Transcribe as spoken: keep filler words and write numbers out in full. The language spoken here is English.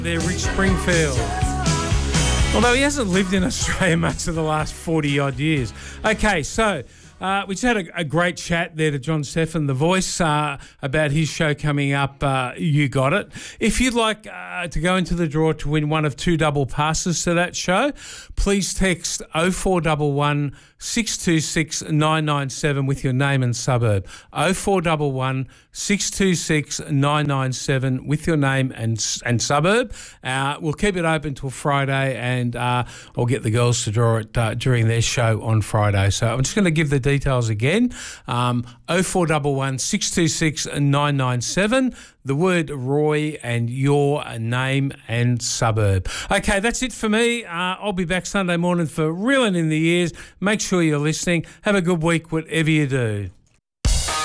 There, Rick Springfield. Although he hasn't lived in Australia much of the last forty-odd years. Okay, so uh, we just had a, a great chat there to John Stephan, The Voice, uh, about his show coming up, uh, You Got It. If you'd like uh, to go into the draw to win one of two double passes to that show, please text oh four one one, six two six, nine nine seven with your name and suburb. oh four one one, six two six, nine nine seven with your name and and suburb. Uh, we'll keep it open till Friday, and uh, I'll get the girls to draw it uh, during their show on Friday. So I'm just going to give the details again. Um, oh four one one, six two six, nine nine seven. The word Roy and your name and suburb. Okay, that's it for me. Uh, I'll be back Sunday morning for Reeling in the Ears. Make sure you're listening. Have a good week, whatever you do.